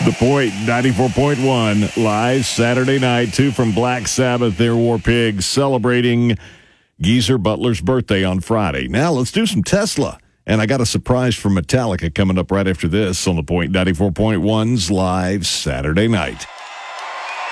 The Point 94.1 live Saturday night. 2 from Black Sabbath, their War Pigs, celebrating Geezer Butler's birthday on Friday. Now let's do some Tesla. And I got a surprise from Metallica coming up right after this on The Point 94.1's live Saturday night.